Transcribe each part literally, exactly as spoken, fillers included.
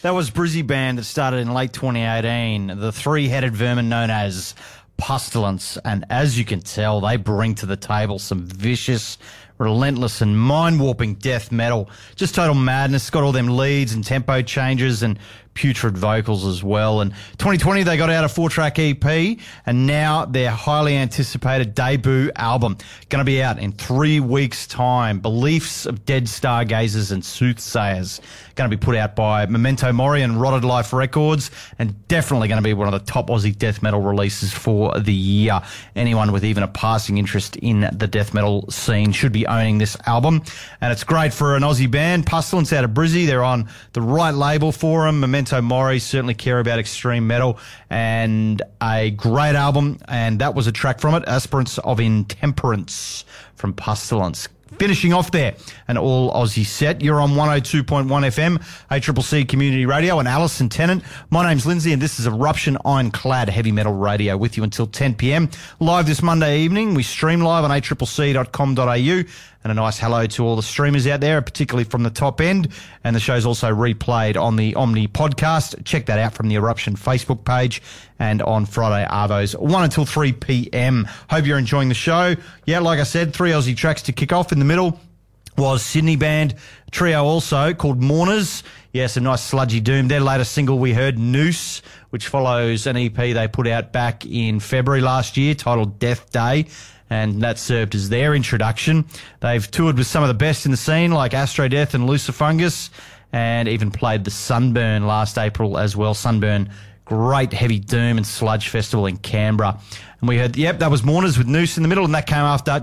That was Brizzy band that started in late twenty eighteen, the three-headed vermin known as Pestilence. And as you can tell, they bring to the table some vicious, relentless and mind-warping death metal. Just total madness. Got all them leads and tempo changes and putrid vocals as well. And twenty twenty, they got out a four-track E P, and now their highly anticipated debut album going to be out in three weeks' time. Beliefs of Dead Stargazers and Soothsayers. Going to be put out by Memento Mori and Rotted Life Records, and definitely going to be one of the top Aussie death metal releases for the year. Anyone with even a passing interest in the death metal scene should be owning this album. And it's great for an Aussie band. Pestilence out of Brizzy. They're on the right label for them. Memento Mori certainly care about extreme metal, and a great album. And that was a track from it, Aspirants of Intemperance from Pestilence. Finishing off there, an all Aussie set. You're on one oh two point one F M, A C C C Community Radio, and Alison Tennant. My name's Lindsay, and this is Eruption Ironclad Heavy Metal Radio with you until ten p.m. Live this Monday evening. We stream live on a c c c dot com dot a u. And a nice hello to all the streamers out there, particularly from the top end. And the show's also replayed on the Omni podcast. Check that out from the Eruption Facebook page and on Friday Arvos, one until three p.m. Hope you're enjoying the show. Yeah, like I said, three Aussie tracks to kick off. In the middle was Sydney band, trio also, called Mourners. Yeah, some nice sludgy doom. Their latest single we heard, Noose, which follows an E P they put out back in February last year titled Death Day. And that served as their introduction. They've toured with some of the best in the scene, like Astro Death and Lucifungus, and even played the Sunburn last April as well. Sunburn, great heavy doom and sludge festival in Canberra. And we heard, yep, that was Mourners with Noose in the middle, and that came after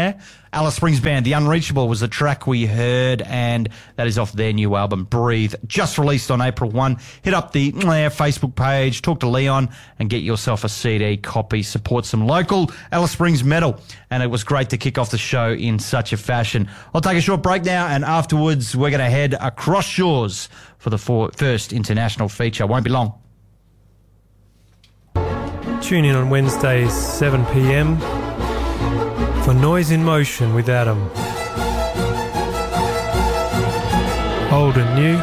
Alice Springs Band, The Unreachable was the track we heard, and that is off their new album, Breathe, just released on April first. Hit up the Facebook page, talk to Leon, and get yourself a C D copy. Support some local Alice Springs metal, and it was great to kick off the show in such a fashion. I'll take a short break now, and afterwards we're going to head across shores for the four, first international feature. Won't be long. Tune in on Wednesdays, seven p.m. for Noise in Motion with Adam. Old and new,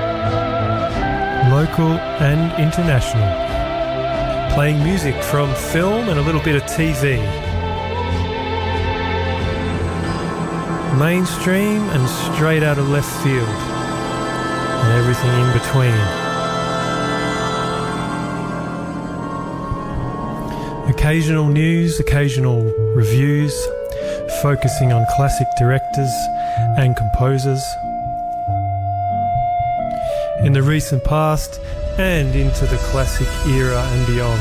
local and international. Playing music from film and a little bit of T V. Mainstream and straight out of left field. And everything in between. Occasional news, occasional reviews, focusing on classic directors and composers in the recent past and into the classic era and beyond.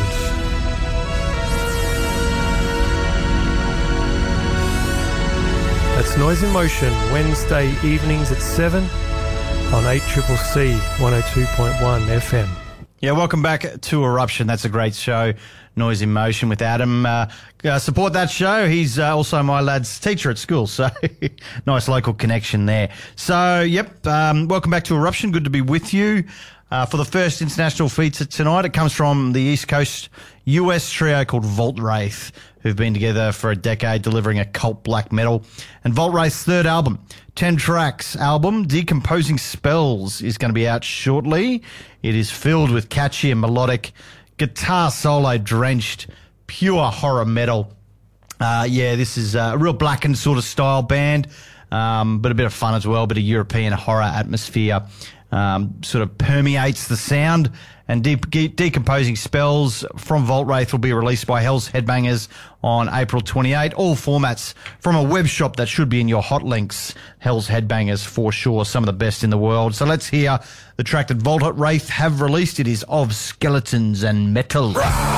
That's Noise in Motion, Wednesday evenings at seven on A C C C one oh two point one F M. Yeah, welcome back to Eruption. That's a great show, Noise in Motion with Adam. Uh, uh, support that show. He's uh, also my lad's teacher at school, so nice local connection there. So, yep, um, welcome back to Eruption. Good to be with you. Uh, for the first international feature tonight, it comes from the East Coast U S trio called Vault Wraith, who've been together for a decade delivering occult black metal. And Vault Wraith's third album, ten tracks album, Decomposing Spells, is going to be out shortly. It is filled with catchy and melodic, guitar solo drenched, pure horror metal. Uh, yeah, this is a real blackened sort of style band, um, but a bit of fun as well, a bit of European horror atmosphere. Um, sort of permeates the sound. And de- de- Decomposing Spells from Vault Wraith will be released by Hell's Headbangers on April twenty-eighth. All formats from a web shop that should be in your hot links. Hell's Headbangers for sure, some of the best in the world. So let's hear the track that Vault Wraith have released. It is Of Skeletons and Metal.